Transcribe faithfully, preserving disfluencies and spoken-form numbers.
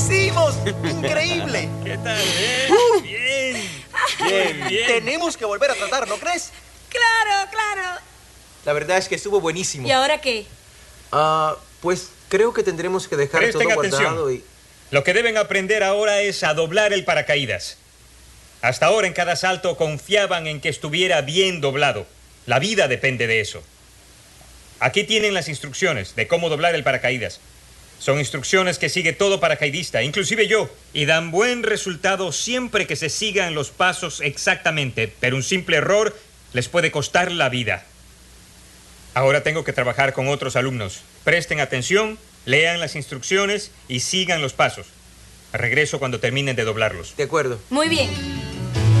hicimos! ¡Increíble! ¿Qué tal, eh? Uh. Bien, bien, bien. Tenemos que volver a tratar, ¿no crees? Claro, claro. La verdad es que estuvo buenísimo. ¿Y ahora qué? Ah, pues creo que tendremos que dejar Presten todo atención. guardado y... Lo que deben aprender ahora es a doblar el paracaídas. Hasta ahora en cada salto confiaban en que estuviera bien doblado. La vida depende de eso. Aquí tienen las instrucciones de cómo doblar el paracaídas. Son instrucciones que sigue todo paracaidista, inclusive yo, y dan buen resultado siempre que se sigan los pasos exactamente, pero un simple error les puede costar la vida. Ahora tengo que trabajar con otros alumnos. Presten atención, lean las instrucciones y sigan los pasos. Regreso cuando terminen de doblarlos. De acuerdo. Muy bien.